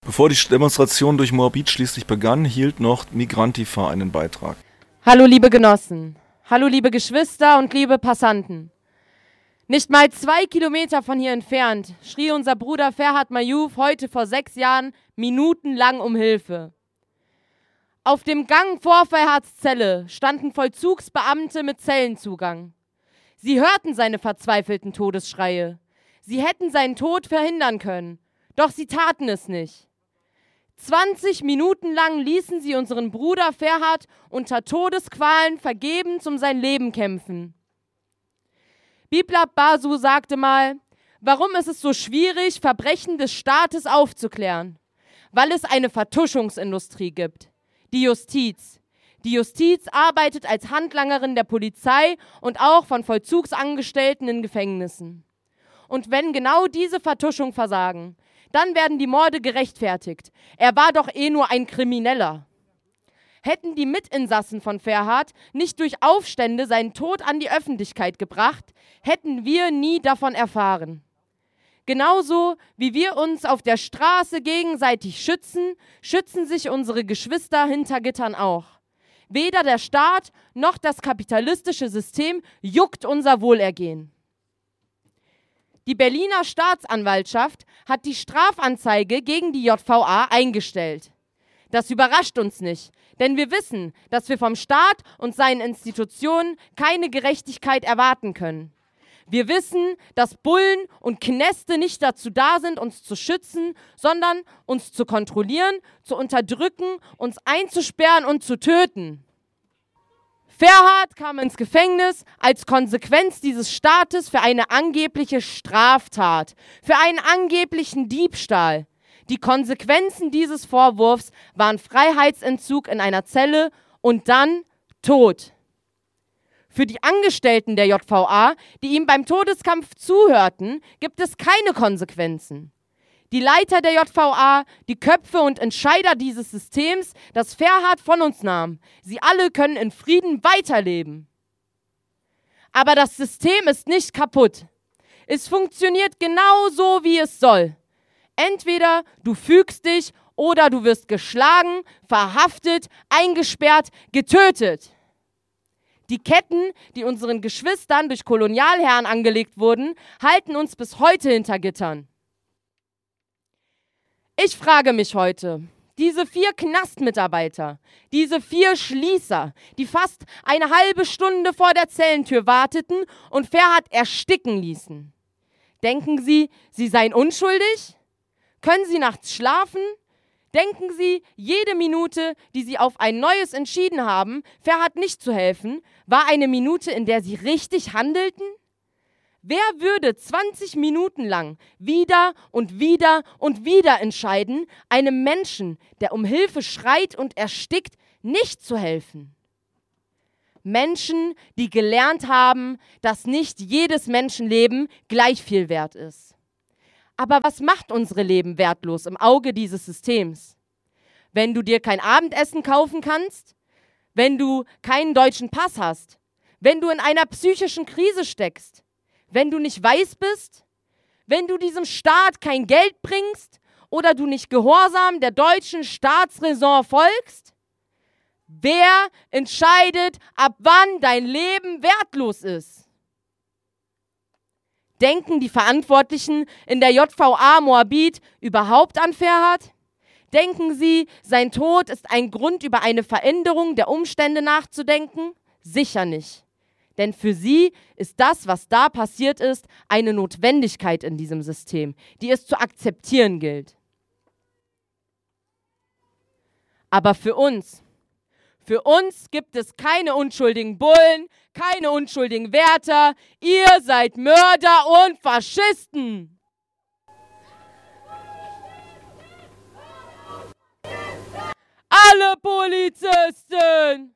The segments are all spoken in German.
Bevor die Demonstration durch Moabit schließlich begann, hielt noch Migrantifa einen Beitrag. Hallo liebe Genossen, hallo liebe Geschwister und liebe Passanten. Nicht mal 2 Kilometer von hier entfernt schrie unser Bruder Ferhat Mayouf heute vor 6 Jahren minutenlang um Hilfe. Auf dem Gang vor Ferhats Zelle standen Vollzugsbeamte mit Zellenzugang. Sie hörten seine verzweifelten Todesschreie. Sie hätten seinen Tod verhindern können, doch sie taten es nicht. 20 Minuten lang ließen sie unseren Bruder Ferhat unter Todesqualen vergebens um sein Leben kämpfen. Biplab Basu sagte mal, warum ist es so schwierig, Verbrechen des Staates aufzuklären? Weil es eine Vertuschungsindustrie gibt. Die Justiz. Die Justiz arbeitet als Handlangerin der Polizei und auch von Vollzugsangestellten in Gefängnissen. Und wenn genau diese Vertuschung versagen, dann werden die Morde gerechtfertigt. Er war doch nur ein Krimineller. Hätten die Mitinsassen von Ferhat nicht durch Aufstände seinen Tod an die Öffentlichkeit gebracht, hätten wir nie davon erfahren. Genauso wie wir uns auf der Straße gegenseitig schützen, schützen sich unsere Geschwister hinter Gittern auch. Weder der Staat noch das kapitalistische System juckt unser Wohlergehen. Die Berliner Staatsanwaltschaft hat die Strafanzeige gegen die JVA eingestellt. Das überrascht uns nicht, denn wir wissen, dass wir vom Staat und seinen Institutionen keine Gerechtigkeit erwarten können. Wir wissen, dass Bullen und Knäste nicht dazu da sind, uns zu schützen, sondern uns zu kontrollieren, zu unterdrücken, uns einzusperren und zu töten. Ferhat kam ins Gefängnis als Konsequenz dieses Staates für eine angebliche Straftat, für einen angeblichen Diebstahl. Die Konsequenzen dieses Vorwurfs waren Freiheitsentzug in einer Zelle und dann Tod. Für die Angestellten der JVA, die ihm beim Todeskampf zuhörten, gibt es keine Konsequenzen. Die Leiter der JVA, die Köpfe und Entscheider dieses Systems, das Ferhat von uns nahm, sie alle können in Frieden weiterleben. Aber das System ist nicht kaputt. Es funktioniert genau so, wie es soll. Entweder du fügst dich oder du wirst geschlagen, verhaftet, eingesperrt, getötet. Die Ketten, die unseren Geschwistern durch Kolonialherren angelegt wurden, halten uns bis heute hinter Gittern. Ich frage mich heute, diese 4 Knastmitarbeiter, diese 4 Schließer, die fast eine halbe Stunde vor der Zellentür warteten und Ferhat ersticken ließen. Denken Sie, sie seien unschuldig? Können sie nachts schlafen? Denken Sie, jede Minute, die Sie auf ein Neues entschieden haben, Ferhat nicht zu helfen, war eine Minute, in der Sie richtig handelten? Wer würde 20 Minuten lang wieder und wieder und wieder entscheiden, einem Menschen, der um Hilfe schreit und erstickt, nicht zu helfen? Menschen, die gelernt haben, dass nicht jedes Menschenleben gleich viel wert ist. Aber was macht unsere Leben wertlos im Auge dieses Systems? Wenn du dir kein Abendessen kaufen kannst, wenn du keinen deutschen Pass hast, wenn du in einer psychischen Krise steckst, wenn du nicht weiß bist, wenn du diesem Staat kein Geld bringst oder du nicht gehorsam der deutschen Staatsräson folgst? Wer entscheidet, ab wann dein Leben wertlos ist? Denken die Verantwortlichen in der JVA Moabit überhaupt an Ferhat? Denken sie, sein Tod ist ein Grund, über eine Veränderung der Umstände nachzudenken? Sicher nicht. Denn für sie ist das, was da passiert ist, eine Notwendigkeit in diesem System, die es zu akzeptieren gilt. Aber für uns gibt es keine unschuldigen Bullen, keine unschuldigen Wärter. Ihr seid Mörder und Faschisten. Alle Polizisten.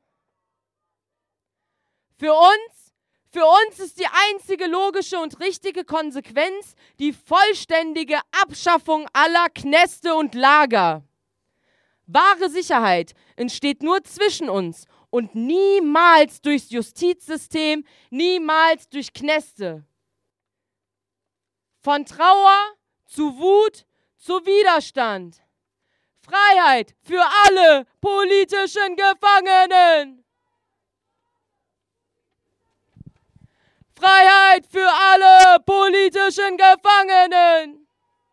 Für uns ist die einzige logische und richtige Konsequenz die vollständige Abschaffung aller Knäste und Lager. Wahre Sicherheit entsteht nur zwischen uns und niemals durchs Justizsystem, niemals durch Knäste. Von Trauer zu Wut zu Widerstand. Freiheit für alle politischen Gefangenen! Freiheit für alle politischen Gefangenen!